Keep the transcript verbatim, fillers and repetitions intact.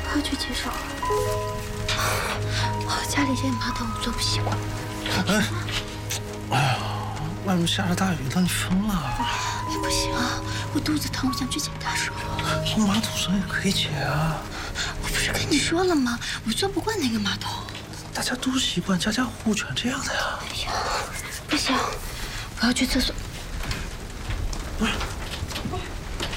我要去洗手了。我家里这马桶我坐不习惯。 哎，哎呀，外面下着大雨了，你疯了？ 也不行啊，我肚子疼，我想去解大手。 用马桶绳也可以解啊。 我不是跟你说了吗？我坐不惯那个马桶。 大家都习惯家家户户全这样的呀。 哎呀，不行，我要去厕所。